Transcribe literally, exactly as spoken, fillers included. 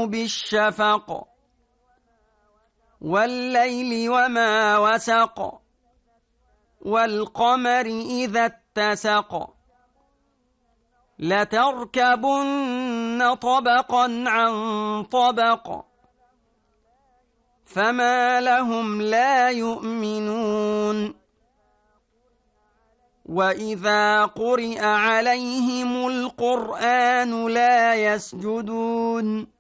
بالشفق والليل وما وسق والقمر إذا اتسق لتركبن طبقا عن طبق فما لهم لا يؤمنون وإذا قرئ عليهم القرآن لا يسجدون